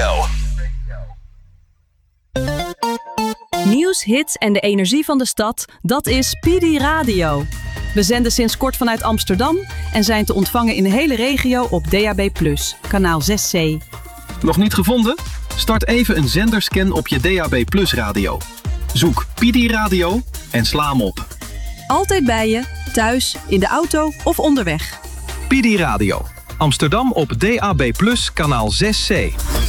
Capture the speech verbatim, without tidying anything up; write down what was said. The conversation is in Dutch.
Radio. Nieuws, hits en de energie van de stad, dat is P D Radio. We zenden sinds kort vanuit Amsterdam en zijn te ontvangen in de hele regio op D A B plus, kanaal zes C. Nog niet gevonden? Start even een zenderscan op je D A B plus radio. Zoek P D Radio en sla hem op. Altijd bij je, thuis, in de auto of onderweg. P D Radio. Amsterdam op D A B plus, kanaal zes C.